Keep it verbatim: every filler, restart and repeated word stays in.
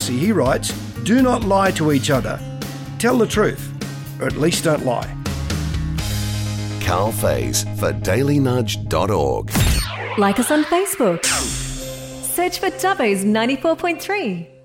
Darcy. He writes, do not lie to each other. Tell the truth, or at least don't lie. Carl Faze for daily nudge dot org. Like us on Facebook. Search for Dubbo's ninety-four point three.